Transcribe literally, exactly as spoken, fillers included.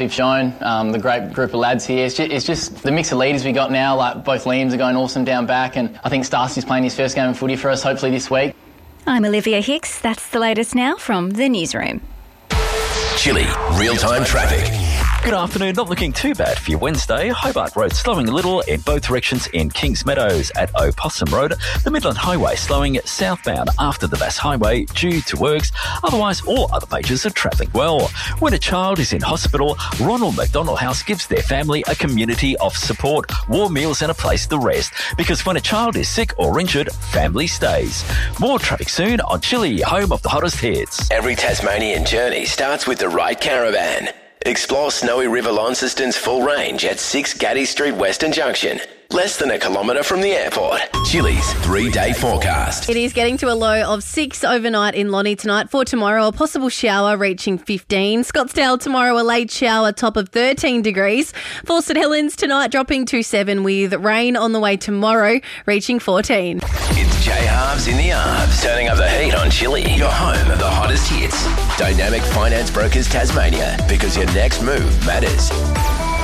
We've shown um, the great group of lads here. It's just, it's just the mix of leaders we got now. Like both Liams are going awesome down back, and I think Stacy's playing his first game of footy for us hopefully this week. I'm Olivia Hicks. That's the latest now from the newsroom. Chilly real-time traffic. Good afternoon. Not looking too bad for your Wednesday. Hobart Road slowing a little in both directions in Kings Meadows at Opossum Road. The Midland Highway slowing southbound after the Bass Highway due to works. Otherwise, all other majors are travelling well. When a child is in hospital, Ronald McDonald House gives their family a community of support, warm meals and a place to rest. Because when a child is sick or injured, family stays. More traffic soon on Chilly, home of the hottest hits. Every Tasmanian journey starts with the right caravan. Explore Snowy River Launceston's full range at six Gaddy Street Western Junction. Less than a kilometre from the airport. Chilly's three-day forecast. It is getting to a low of six overnight in Lonnie tonight. For tomorrow, a possible shower reaching fifteen. Scottsdale tomorrow, a late shower, top of thirteen degrees. For St Helens tonight, dropping to seven with rain on the way tomorrow, reaching fourteen. It's J Halves in the Arms, turning up the heat on Chilly, your home of the hottest hits. Dynamic Finance Brokers Tasmania, because your next move matters.